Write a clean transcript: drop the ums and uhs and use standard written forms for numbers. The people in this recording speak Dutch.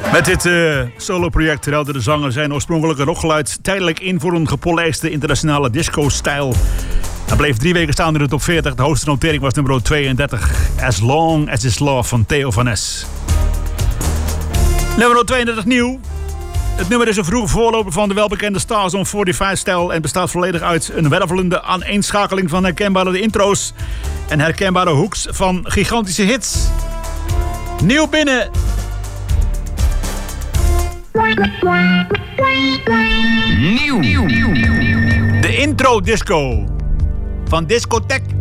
Met dit solo-project ruilde de zanger zijn oorspronkelijke rockgeluid tijdelijk in voor een gepolijste internationale disco-stijl. Hij bleef 3 weken staan in de top 40. De hoogste notering was nummer 32. As Long As It's Love van Theo van Es. Nummer 32 nieuw. Het nummer is een vroege voorloper van de welbekende Stars on 45-stijl en bestaat volledig uit een wervelende aaneenschakeling van herkenbare intro's en herkenbare hooks van gigantische hits. Nieuw binnen. Nieuw. De intro disco van Discotheek.